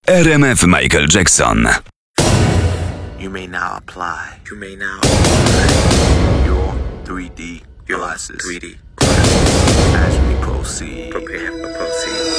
RMF Michael Jackson. You may now apply. Your 3D glasses. As we proceed. Prepare for proceed.